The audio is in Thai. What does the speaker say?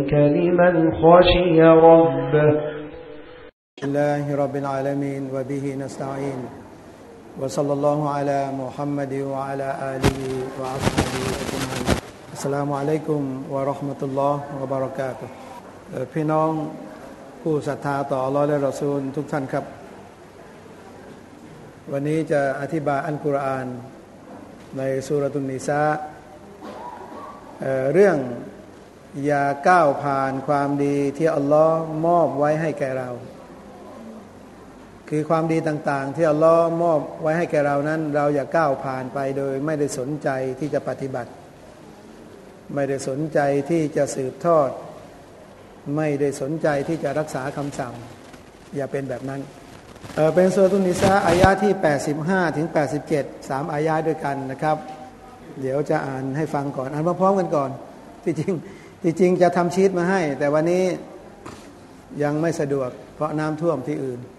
ذلك لمن خشي ربه الله رب العالمين وبه نستعين وصلى الله على محمد وعلى آله وأصحابه أجمعين السلام عليكم ورحمة الله وبركاته พี่น้องผู้ศรัทธาต่ออัลเลาะห์และรอซูลทุกท่านครับวันนี้จะอธิบายอัลกุรอานในซูเราะตุนนิสาเรื่องอย่าก้าวผ่านความดีที่อัลลอฮ์มอบไว้ให้แก่เราคือความดีต่างๆที่อัลลอฮ์มอบไว้ให้แก่เรานั้นเราอย่าก้าวผ่านไปโดยไม่ได้สนใจที่จะปฏิบัติไม่ได้สนใจที่จะสืบทอดไม่ได้สนใจที่จะรักษาคำสั่งอย่าเป็นแบบนั้นเป็นซูเราะตุนนิสาอายะที่85ถึง87 3อายะด้วยกันนะครับเดี๋ยวจะอ่านให้ฟังก่อนอ่านพร้อมๆกันก่อนที่จริงจะทำชีทมาให้แต่วันนี้ยังไม่สะดวกเพราะน้ำท่วมที่อื่น